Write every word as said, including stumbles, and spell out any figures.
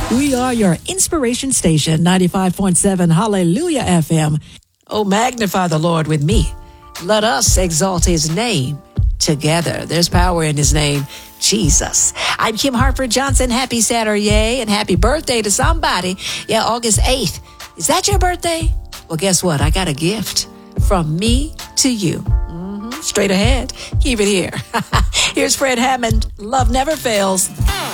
We are your inspiration station, ninety-five point seven Hallelujah F M. Oh, magnify the Lord with me. Let us exalt his name together. There's power in his name, Jesus. I'm Kim Hartford Johnson. Happy Saturday and happy birthday to somebody. Yeah, August eighth. Is that your birthday? Well, guess what? I got a gift from me to you. Mm-hmm. Straight ahead. Keep it here. Here's Fred Hammond. Love never fails.